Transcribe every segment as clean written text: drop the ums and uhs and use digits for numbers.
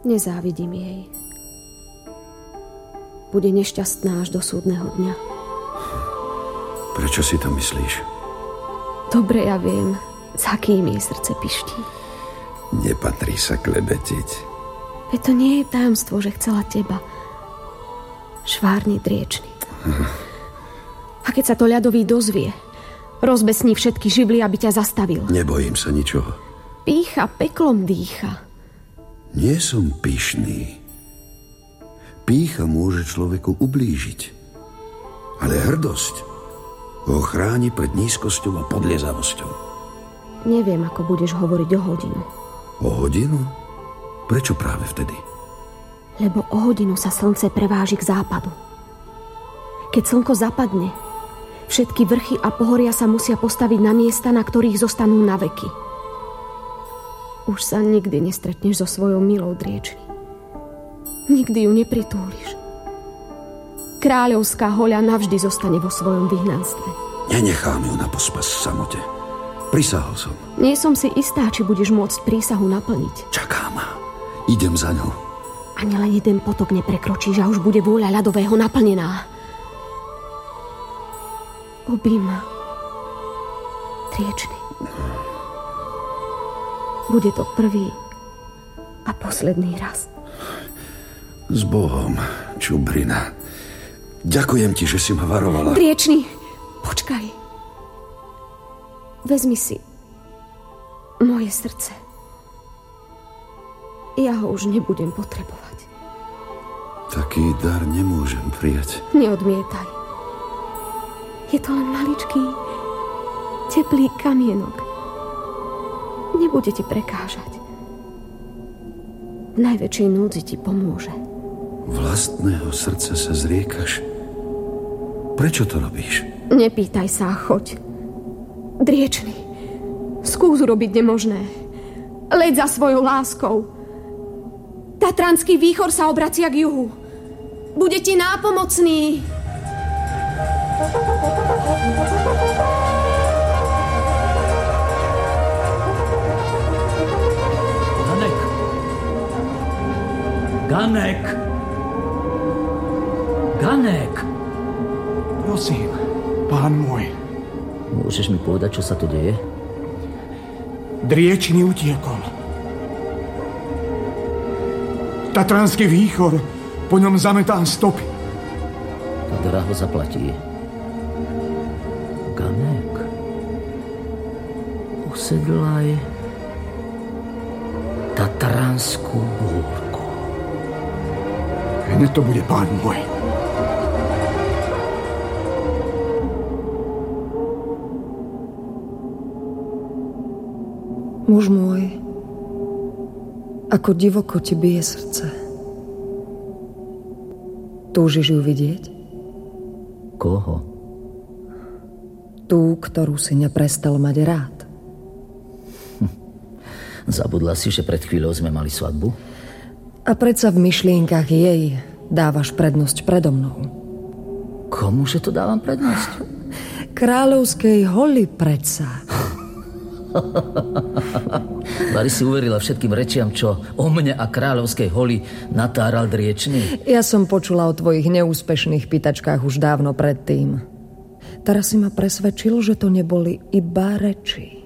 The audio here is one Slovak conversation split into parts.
Nezávidím jej. Bude nešťastná až do súdneho dňa. Prečo si to myslíš? Dobre, ja viem, za kým jej srdce piští. Nepatrí sa klebetiť. Veď to nie je tajomstvo, že chcela teba. Švárny driečny. A keď sa to ľadový dozvie, rozbesní všetky živly, aby ťa zastavil. Nebojím sa ničoho. Pýcha peklom dýcha. Nie som pyšný. Pýcha môže človeku ublížiť. Ale hrdosť ho chráni pred nízkosťou a podliezavosťou. Neviem, ako budeš hovoriť o hodinu. O hodinu? Prečo práve vtedy? Lebo o hodinu sa slnce preváži k západu. Keď slnko zapadne, všetky vrchy a pohoria sa musia postaviť na miesta, na ktorých zostanú na veky. Už sa nikdy nestretneš so svojou milou driečny. Nikdy ju nepritúliš. Kráľovská hoľa navždy zostane vo svojom vyhnanstve. Nenechám ju na pospas v samote. Prisahol som. Nie som si istá, či budeš môcť prísahu naplniť. Čaká ma. Idem za ňou. Ani len jeden potok neprekročíš a už bude vôľa ľadového naplnená. Objím ma. Driečny. Bude to prvý a posledný raz. S Bohom, Čubrina. Ďakujem ti, že si ma varovala. Driečny, počkaj. Vezmi si moje srdce. Ja ho už nebudem potrebovať. Taký dar nemôžem prijať. Neodmietaj. Je to len maličký, teplý kamienok. Nebude ti prekážať. V najväčšej núdzi ti pomôže. Vlastného srdca sa zriekaš? Prečo to robíš? Nepýtaj sa a choď. Driečny, skús urobiť nemožné. Leď za svojou láskou. Tatranský výchor sa obracia k juhu. Bude ti nápomocný. Ganek! Ganek! Prosím, pán môj. Môžeš mi povedať, čo sa tu deje? Driečny utiekol. Tatranský výchor, po ňom zametá stopy. To draho zaplatí. Ganek, usedlaj Tatranskú búrku. Hneď to bude, pán môj. Muž môj, ako divoko ti bije srdce. Túžiš ju vidieť? Koho? Tú, ktorú si neprestal mať rád. Zabudla si, že pred chvíľou sme mali svadbu? A predsa v myšlienkach jej dávaš prednosť predo mnou. Komuže to dávam prednosť? Kráľovskej holi predsa. Vary si uverila všetkým rečiam, čo o mne a kráľovskej holi natáral Driečny? Ja som počula o tvojich neúspešných pýtačkách už dávno predtým. Teraz si ma presvedčil, že to neboli iba reči.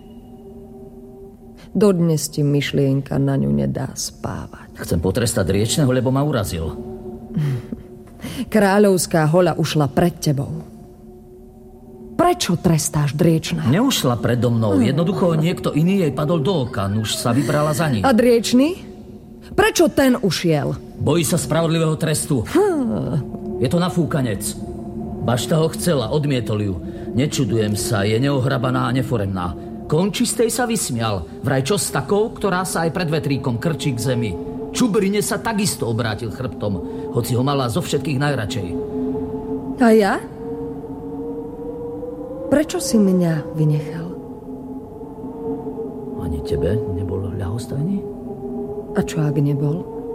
Dodnes ti myšlienka na ňu nedá spávať. Chcem potrestať Driečného, lebo ma urazil. Kráľovská hoľa ušla pred tebou. Prečo trestáš Driečného? Neušla predo mnou. Jednoducho niekto iný jej padol do oka. Už sa vybrala za ním. A Driečný? Prečo ten ušiel? Bojí sa spravodlivého trestu. Je to nafúkanec. Bašta ho chcela, odmietol ju. Nečudujem sa, je neohrabaná a neforemná. Končistej sa vysmial. Vraj čo s takou, ktorá sa aj pred vetríkom krčí k zemi. Čubrine sa takisto obrátil chrbtom, hoci ho mala zo všetkých najradšej. A ja? Prečo si mňa vynechal? Ani tebe nebol ľahostajný? A čo ak nebol?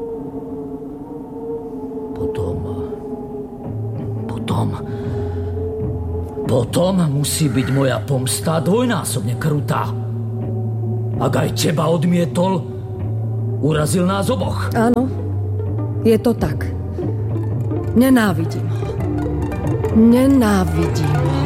Potom musí byť moja pomsta dvojnásobne krutá. Ak aj teba odmietol, Urazil nás oboch. Áno, je to tak. Nenávidím ho. Nenávidím ho.